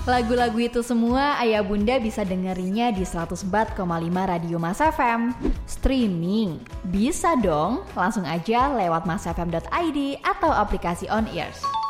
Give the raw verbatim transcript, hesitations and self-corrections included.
Lagu-lagu itu semua ayah bunda bisa dengerinnya di seratus empat koma lima Radio Mas F M. Streaming bisa dong, langsung aja lewat masfm dot i d atau aplikasi On Ears.